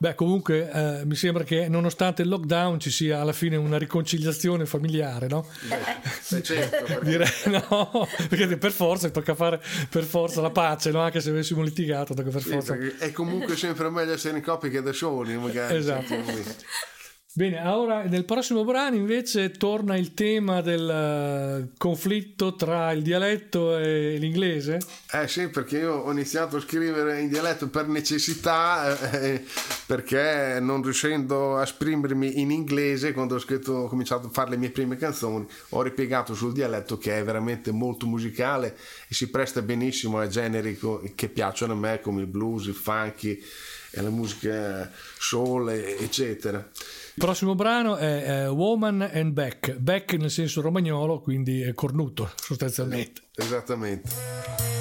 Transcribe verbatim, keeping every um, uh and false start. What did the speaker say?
Beh, comunque eh, mi sembra che nonostante il lockdown ci sia alla fine una riconciliazione familiare, no? Beh, certo, perché... Direi no, perché per forza tocca fare per forza la pace, no? Anche se avessimo litigato, tocca per sì, forza. è comunque sempre meglio essere in coppia che da soli, magari. Esatto. Bene, ora nel prossimo brano invece torna il tema del uh, conflitto tra il dialetto e l'inglese. Eh sì, perché io ho iniziato a scrivere in dialetto per necessità, eh, perché non riuscendo a esprimermi in inglese, quando ho scritto, ho cominciato a fare le mie prime canzoni, ho ripiegato sul dialetto, che è veramente molto musicale e si presta benissimo a generi che piacciono a me, come il blues, il funky e la musica soul, eccetera. Il prossimo brano è uh, Woman and Back, back nel senso romagnolo, quindi è cornuto sostanzialmente. Esattamente.